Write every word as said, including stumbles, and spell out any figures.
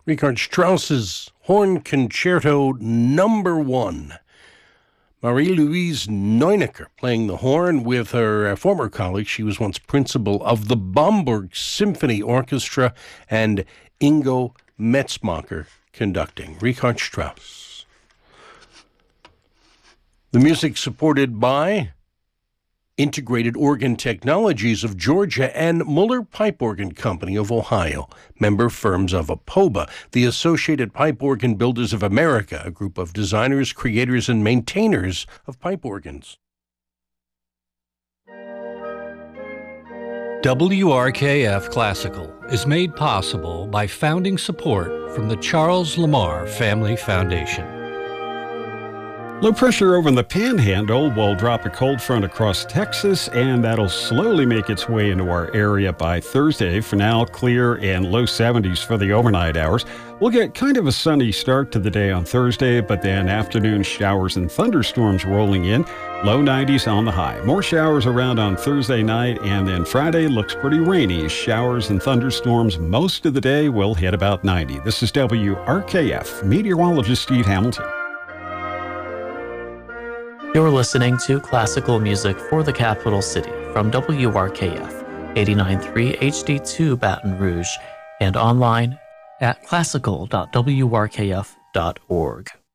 Richard Strauss's Horn Concerto Number One. Marie-Louise Neunecker playing the horn with her uh, former colleague. She was once principal of the Bamberg Symphony Orchestra, and Ingo Metzmacher conducting. Richard Strauss. The music supported by Integrated Organ Technologies of Georgia and Muller Pipe Organ Company of Ohio, member firms of APOBA, the Associated Pipe Organ Builders of America, a group of designers, creators, and maintainers of pipe organs. W R K F Classical is made possible by founding support from the Charles Lamar Family Foundation. Low pressure over in the Panhandle will drop a cold front across Texas, and that'll slowly make its way into our area by Thursday. For now, clear and low seventies for the overnight hours. We'll get kind of a sunny start to the day on Thursday, but then afternoon showers and thunderstorms rolling in. Low nineties on the high. More showers around on Thursday night, and then Friday looks pretty rainy. Showers and thunderstorms most of the day will hit about ninety. This is W R K F meteorologist Steve Hamilton. You're listening to classical music for the capital city from W R K F eighty-nine point three H D two Baton Rouge and online at classical dot w r k f dot org.